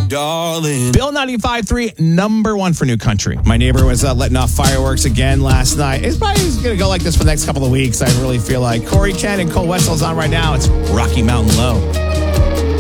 darling. Bill 95.3, number one for new country. My neighbor was letting off fireworks again last night. It's probably going to go like this for the next couple of weeks, I really feel like. Corey Ken and Cole Wessels on right now. It's Rocky Mountain Low.